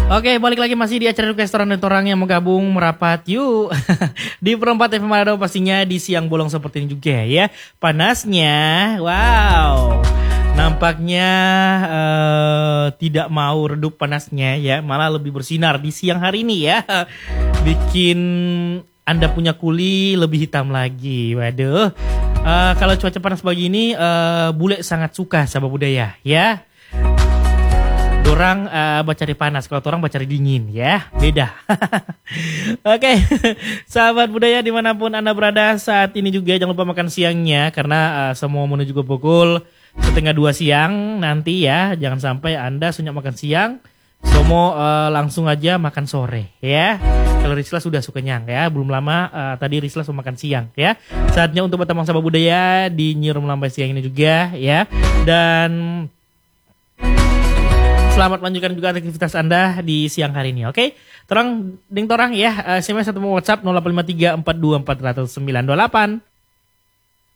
Oke, balik lagi masih di acara restoran dan orang yang mau gabung merapat yuk. Di Perempat FM Manado pastinya di siang bolong seperti ini juga ya. Panasnya, wow. Nampaknya tidak mau redup panasnya ya, malah lebih bersinar di siang hari ini ya. Bikin Anda punya kuli lebih hitam lagi. Waduh. Kalau cuaca panas begini, bule sangat suka sama budaya ya. Orang bacari panas, kalau orang bacari dingin ya, beda. Oke, sahabat budaya dimanapun Anda berada saat ini juga jangan lupa makan siangnya karena semua menuju ke pukul 1:30 siang nanti ya, jangan sampai Anda sunyak makan siang, semua langsung aja makan sore ya. Kalau Risla sudah kenyang ya, belum lama tadi Risla sudah makan siang ya. Saatnya untuk bertemu sahabat budaya di Nyirum Lampai siang ini juga ya, dan selamat melanjutkan juga aktivitas Anda di siang hari ini, oke? Torang, ding torang ya, SMS atau WhatsApp 0853 42 409 28.